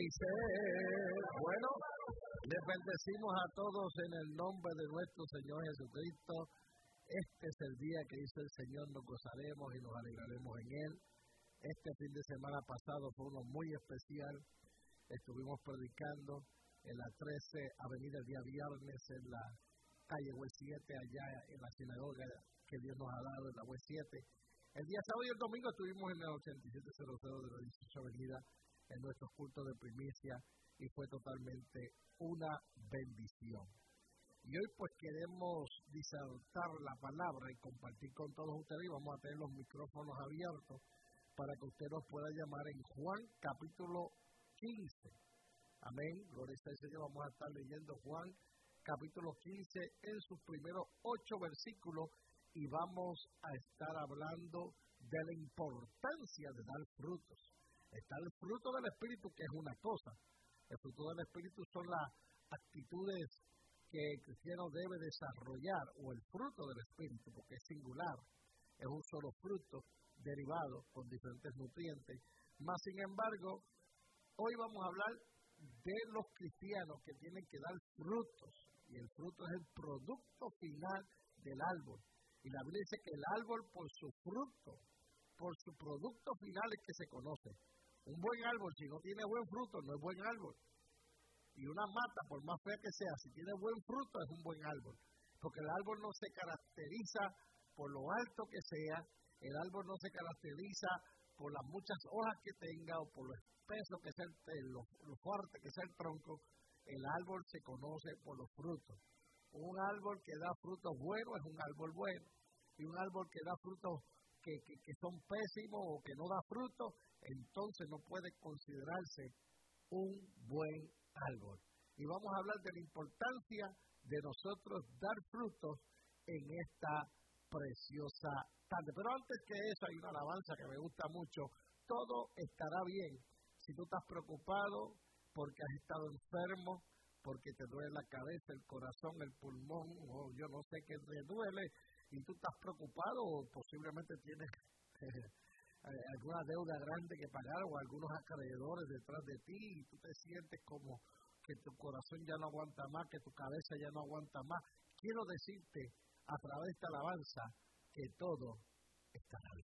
dice, bueno, les bendecimos a todos en el nombre de nuestro Señor Jesucristo. Este es el día que hizo el Señor, nos gozaremos y nos alegraremos en Él. Este fin de semana pasado fue uno muy especial. Estuvimos predicando en la 13 Avenida el día viernes, en la calle West 7, allá en la sinagoga que Dios nos ha dado en la West 7. El día sábado y el domingo estuvimos en la 8700 de la 18 Avenida en nuestros cultos de primicia y fue totalmente una bendición. Y hoy pues queremos disertar la palabra y compartir con todos ustedes, y vamos a tener los micrófonos abiertos para que usted nos pueda llamar en Juan capítulo 15. Amén, gloria al Señor. Vamos a estar leyendo Juan capítulo 15 en sus primeros 8 versículos y vamos a estar hablando de la importancia de dar frutos. Está el fruto del Espíritu, que es una cosa. El fruto del Espíritu son las actitudes que el cristiano debe desarrollar, o el fruto del Espíritu, porque es singular, es un solo fruto derivado con diferentes nutrientes. Mas, sin embargo, hoy vamos a hablar de los cristianos que tienen que dar frutos, y el fruto es el producto final del árbol. Y la Biblia dice que el árbol por su fruto, por su producto final es que se conoce. Un buen árbol, si no tiene buen fruto, no es buen árbol. Y una mata, por más fea que sea, si tiene buen fruto, es un buen árbol. Porque el árbol no se caracteriza por lo alto que sea, el árbol no se caracteriza por las muchas hojas que tenga o por lo espeso que sea, lo fuerte que sea el tronco. El árbol se conoce por los frutos. Un árbol que da frutos buenos es un árbol bueno. Y un árbol que da frutos que son pésimos o que no da frutos, entonces no puede considerarse un buen árbol. Y vamos a hablar de la importancia de nosotros dar frutos en esta preciosa tarde. Pero antes que eso, hay una alabanza que me gusta mucho. Todo estará bien. Si tú estás preocupado porque has estado enfermo, porque te duele la cabeza, el corazón, el pulmón, o yo no sé qué te duele, y tú estás preocupado o posiblemente tienes alguna deuda grande que pagar o algunos acreedores detrás de ti y tú te sientes como que tu corazón ya no aguanta más, que tu cabeza ya no aguanta más. Quiero decirte a través de esta alabanza que todo estará bien.